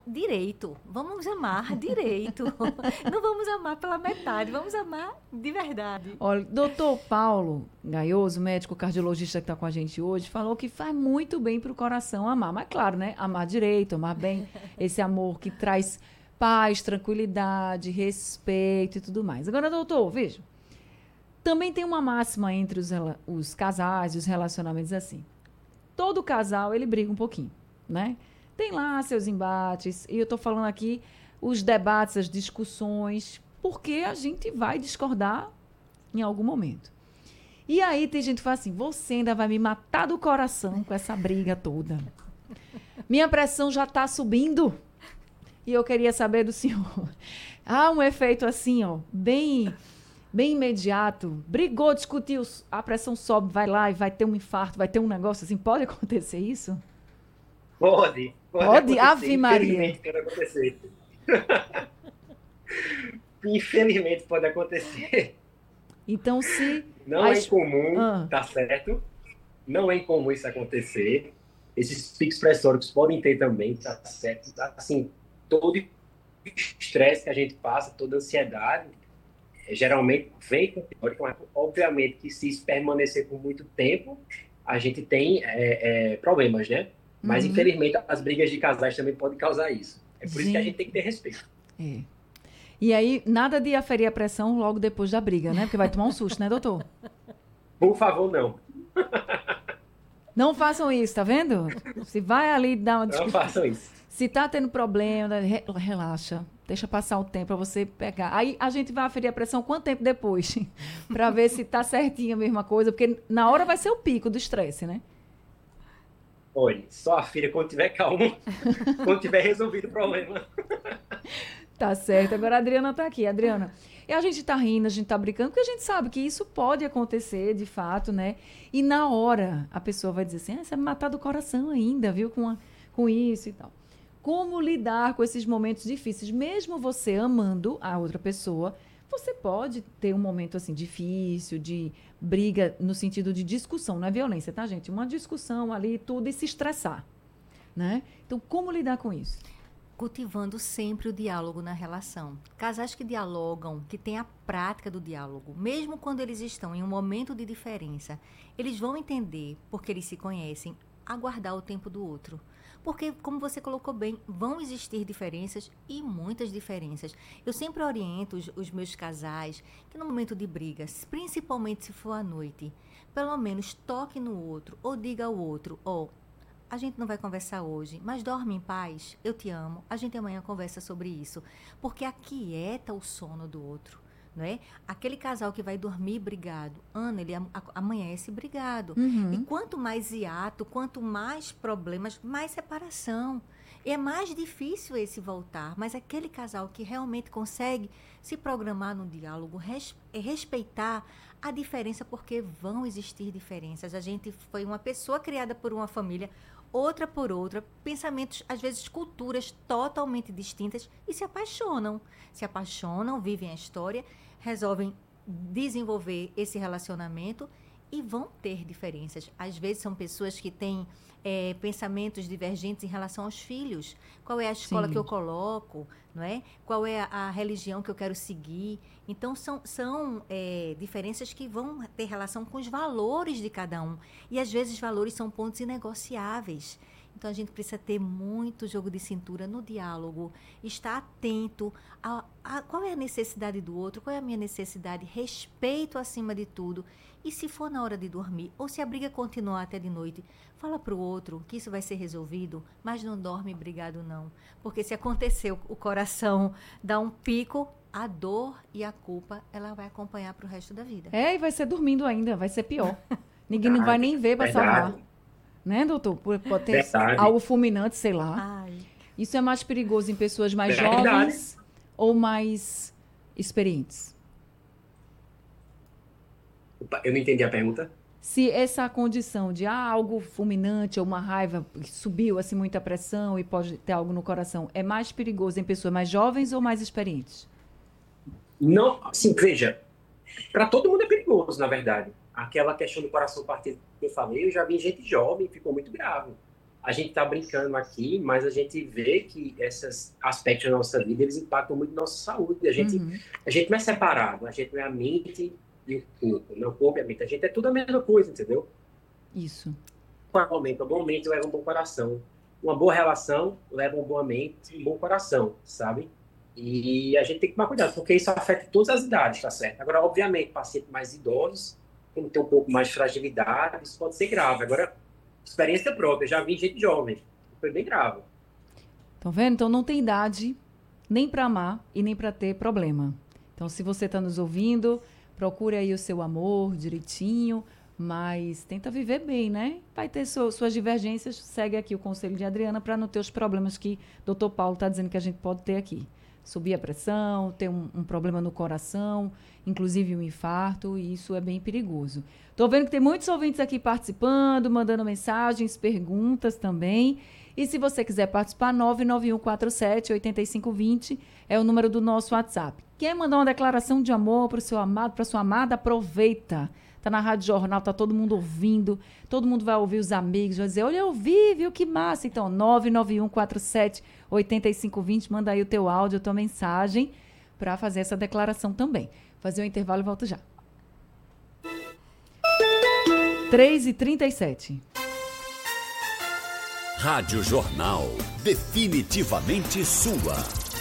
Direito. Vamos amar direito. Não vamos amar pela metade, vamos amar de verdade. Olha, doutor Paulo Gaioso, médico cardiologista que está com a gente hoje, falou que faz muito bem para o coração amar. Mas claro, né? Amar direito, amar bem, esse amor que traz paz, tranquilidade, respeito e tudo mais. Agora, doutor, veja, também tem uma máxima entre os casais, os relacionamentos assim. Todo casal, ele briga um pouquinho, né? Tem lá seus embates, e eu tô falando aqui os debates, as discussões, porque a gente vai discordar em algum momento. E aí tem gente que fala assim, você ainda vai me matar do coração com essa briga toda. Minha pressão já tá subindo. E eu queria saber do senhor. Há um efeito assim, ó, bem imediato. Brigou, discutiu, a pressão sobe, vai lá e vai ter um infarto, vai ter um negócio assim. Pode acontecer isso? Pode Pode? acontecer. Ave Maria. Infelizmente pode acontecer. Infelizmente pode acontecer. Então, se... Não é incomum, Ah, tá certo? Não é incomum isso acontecer. Esses picos pressóricos podem ter também, tá certo? Assim, todo estresse que a gente passa, toda ansiedade, geralmente vem com pressórico, mas obviamente que se isso permanecer por muito tempo, a gente tem problemas, né? Mas, uhum, infelizmente, as brigas de casais também podem causar isso. É por isso que a gente gente, tem que ter respeito. é. E aí, nada de aferir a pressão logo depois da briga, né? Porque vai tomar um susto, né, doutor? Por favor, não. Não façam isso, tá vendo? Se vai ali dar uma Não discussão. façam isso. Se tá tendo problema, relaxa. Deixa passar o tempo pra você pegar. Aí a gente vai aferir a pressão quanto tempo depois? Pra ver se tá certinho a mesma coisa. Porque na hora vai ser o pico do estresse, né? Olhe, só a filha quando tiver calmo, quando tiver resolvido o problema. Tá certo. Agora a Adriana tá aqui. Adriana, e a gente tá rindo, a gente tá brincando, porque a gente sabe que isso pode acontecer, de fato, né? E na hora a pessoa vai dizer assim, você vai me matar do coração ainda, viu? Com isso e tal. Como lidar com esses momentos difíceis? Mesmo você amando a outra pessoa, você pode ter um momento assim difícil, de briga, no sentido de discussão, não é violência, tá, gente? Uma discussão ali, tudo, e se estressar, né? Então, como lidar com isso? Cultivando sempre o diálogo na relação. Casais que dialogam, que têm a prática do diálogo, mesmo quando eles estão em um momento de diferença, eles vão entender, porque eles se conhecem, aguardar o tempo do outro. Porque, como você colocou bem, vão existir diferenças e muitas diferenças. Eu sempre oriento os meus casais que no momento de brigas, principalmente se for à noite, pelo menos toque no outro ou diga ao outro, ó, a gente não vai conversar hoje, mas dorme em paz, eu te amo, a gente amanhã conversa sobre isso. Porque aquieta o sono do outro, não é? Aquele casal que vai dormir brigado, Ana, ele amanhece brigado. E Uhum. quanto mais hiato, quanto mais problemas, mais separação. E é mais difícil esse voltar, mas aquele casal que realmente consegue se programar no diálogo, respeitar a diferença, porque vão existir diferenças. A gente foi uma pessoa criada por uma família, outra por outra, pensamentos, às vezes culturas totalmente distintas e se apaixonam. Se apaixonam, vivem a história, resolvem desenvolver esse relacionamento e vão ter diferenças. Às vezes são pessoas que têm pensamentos divergentes em relação aos filhos. Qual é a escola que eu Sim. coloco, não é? Qual é a religião que eu quero seguir? Então são diferenças que vão ter relação com os valores de cada um. E às vezes valores são pontos inegociáveis. Então a gente precisa ter muito jogo de cintura no diálogo, estar atento a qual é a necessidade do outro, qual é a minha necessidade, respeito acima de tudo. E se for na hora de dormir, ou se a briga continuar até de noite, fala para o outro que isso vai ser resolvido, mas não dorme brigado não. Porque se acontecer o coração dar um pico, a dor e a culpa, ela vai acompanhar para o resto da vida. É, e vai ser dormindo ainda, vai ser pior. Ninguém não vai Verdade, nem ver para salvar. verdade, Né, doutor? Pode ter verdade, algo fulminante, sei lá. Ai, Isso é mais perigoso em pessoas mais verdade. jovens ou mais experientes? Opa, eu não entendi a pergunta. Se essa condição de algo fulminante ou uma raiva subiu assim muita pressão e pode ter algo no coração, é mais perigoso em pessoas mais jovens ou mais experientes? Não, assim, veja, para todo mundo é perigoso, na verdade. Aquela questão do coração partido que eu falei, eu já vi gente jovem, ficou muito grave. a gente está brincando aqui, mas a gente vê que esses aspectos da nossa vida, eles impactam muito na nossa saúde. A gente não é separado, a gente não é a mente e o corpo, não o corpo e a mente. A gente é tudo a mesma coisa, entendeu? Isso. Um bom mente leva um bom coração. Uma boa relação leva uma boa mente e um bom coração, sabe? E a gente tem que tomar cuidado, porque isso afeta todas as idades, tá certo? Agora, obviamente, pacientes mais idosos, como tem um pouco mais de fragilidade, isso pode ser grave. Agora, experiência própria, já vi gente jovem, foi bem grave. Estão vendo? Então não tem idade nem para amar e nem para ter problema. Então, se você está nos ouvindo, procure aí o seu amor direitinho, mas tenta viver bem, né? Vai ter suas divergências, segue aqui o conselho de Adriana para não ter os problemas que o Dr. Paulo está dizendo que a gente pode ter aqui. Subir a pressão, ter um problema no coração, inclusive um infarto, e isso é bem perigoso. Estou vendo que tem muitos ouvintes aqui participando, mandando mensagens, perguntas também. E se você quiser participar, 99147-8520 é o número do nosso WhatsApp. Quer mandar uma declaração de amor para o seu amado, para a sua amada, aproveita. Está na Rádio Jornal, está todo mundo ouvindo, todo mundo vai ouvir os amigos, vai dizer, olha, eu vi, viu, que massa. Então, 99147-8520, manda aí o teu áudio, a tua mensagem, para fazer essa declaração também. Fazer um intervalo e volto já. 3h37. Rádio Jornal, definitivamente sua.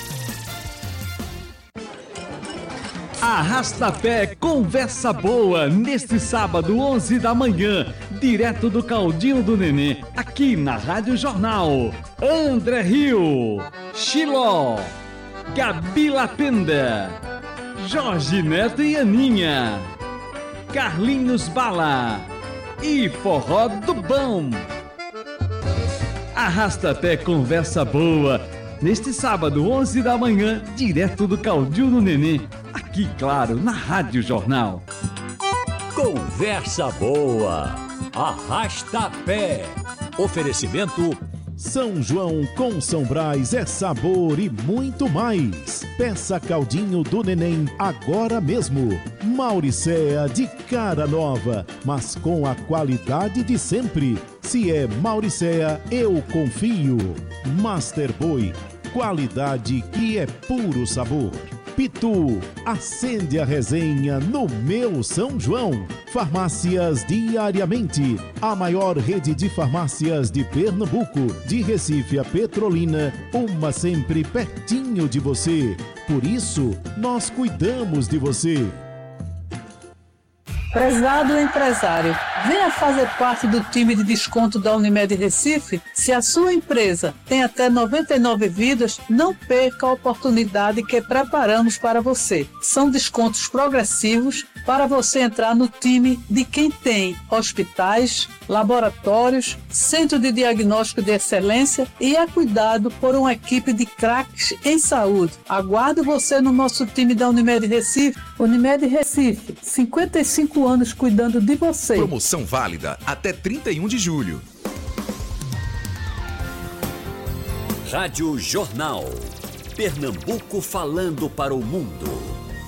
Arrasta-pé Conversa Boa, neste sábado, 11 da manhã, direto do Caldinho do Nenê, aqui na Rádio Jornal. André Rio, Chiló, Gabi Lapenda, Jorge Neto e Aninha, Carlinhos Bala e Forró do Bom. Arrasta-pé Conversa Boa, neste sábado, 11 da manhã, direto do Caldinho do Nenê, aqui, claro, na Rádio Jornal. Conversa Boa, Arrasta-pé. Oferecimento São João com São Brás é sabor e muito mais. Peça Caldinho do Neném agora mesmo. Mauricéa de cara nova, mas com a qualidade de sempre. Se é Mauricéa, eu confio. Master Boi, qualidade que é puro sabor. Pitu, acende a resenha no meu São João. Farmácias Diariamente, a maior rede de farmácias de Pernambuco, de Recife a Petrolina, uma sempre pertinho de você. Por isso, nós cuidamos de você. Prezado empresário, venha fazer parte do time de desconto da Unimed Recife. Se a sua empresa tem até 99 vidas, não perca a oportunidade que preparamos para você. São descontos progressivos para você entrar no time de quem tem hospitais, laboratórios, centro de diagnóstico de excelência e é cuidado por uma equipe de craques em saúde. Aguardo você no nosso time da Unimed Recife. Unimed Recife, 55 anos cuidando de você. Promoção válida até 31 de julho. Rádio Jornal. Pernambuco falando para o mundo.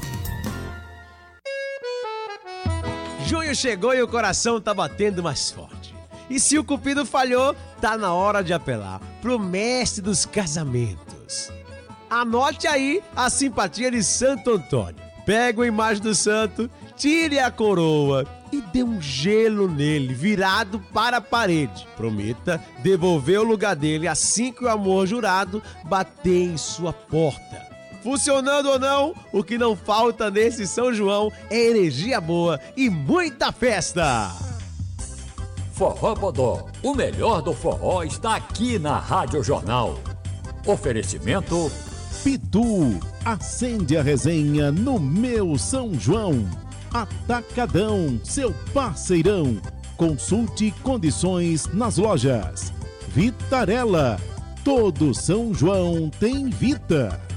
Junho chegou e o coração tá batendo mais forte. E se o cupido falhou, tá na hora de apelar pro mestre dos casamentos. Anote aí a simpatia de Santo Antônio. Pega a imagem do santo, tire a coroa e dê um gelo nele, virado para a parede. Prometa devolver o lugar dele assim que o amor jurado bater em sua porta. Funcionando ou não, o que não falta nesse São João é energia boa e muita festa! Forró Bodó, o melhor do forró está aqui na Rádio Jornal. Oferecimento Pitu, acende a resenha no meu São João. Atacadão, seu parceirão. Consulte condições nas lojas. Vitarella, todo São João tem Vita.